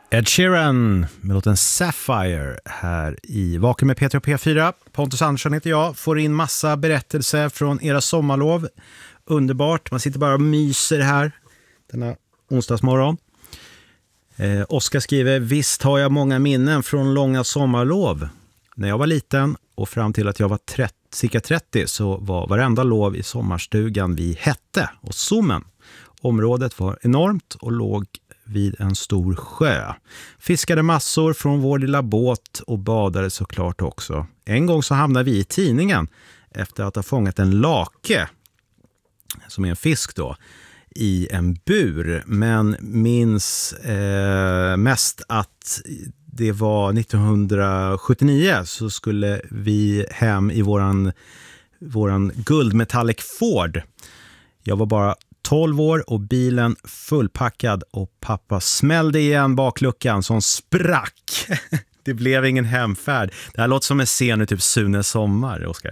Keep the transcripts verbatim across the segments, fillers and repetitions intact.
Ed Sheeran med låten Sapphire här i Vaken med Peter och P fyra. Pontus Andersson heter jag. Får in massa berättelser från era sommarlov. Underbart. Man sitter bara och myser här denna onsdagsmorgon. Eh, Oskar skriver: visst har jag många minnen från långa sommarlov. När jag var liten och fram till att jag var trettio, cirka trettio så var varenda lov i sommarstugan vid Hätte och Sommen. Området var enormt och låg vid en stor sjö. Fiskade massor från vår lilla båt och badade såklart också. En gång så hamnade vi i tidningen efter att ha fångat en lake, som är en fisk då, i en bur. Men minns eh, mest att det var nittonhundrasjuttionio så skulle vi hem i våran, våran guldmetallic Ford. Jag var bara tolv år och bilen fullpackad och pappa smällde igen bakluckan som sprack. Det blev ingen hemfärd. Det här låter som en scen i typ Sune sommar, Oskar.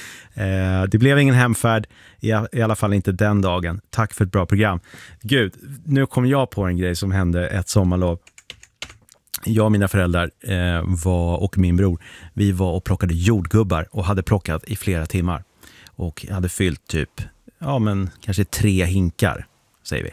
Eh, det blev ingen hemfärd, i, i alla fall inte den dagen. Tack för ett bra program. Gud, nu kom jag på en grej som hände ett sommarlov. Jag och mina föräldrar eh, var, och min bror, vi var och plockade jordgubbar och hade plockat i flera timmar. Och hade fyllt typ Ja, men kanske tre hinkar, säger vi.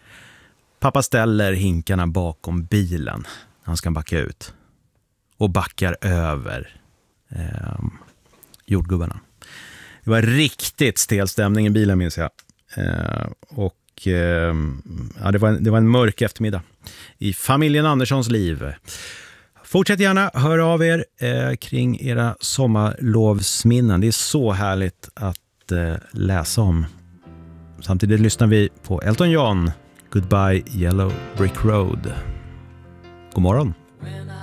Pappa ställer hinkarna bakom bilen. Han ska backa ut. Och backar över eh, jordgubbarna. Det var riktigt stel stämning i bilen, minns jag. Eh, och eh, ja, det, var en, det var en mörk eftermiddag i familjen Anderssons liv. Fortsätt gärna höra av er eh, kring era sommarlovsminnen. Det är så härligt att eh, läsa om. Samtidigt lyssnar vi på Elton John, Goodbye Yellow Brick Road. God morgon.